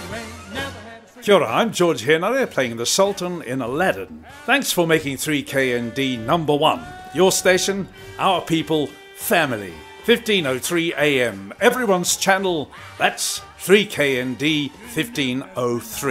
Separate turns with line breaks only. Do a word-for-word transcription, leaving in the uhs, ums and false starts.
Kia ora, I'm George Henare playing the Sultan in Aladdin. Thanks for making three K N D number one. Your station, our people, family. fifteen oh three A M, everyone's channel, that's three K N D fifteen oh three.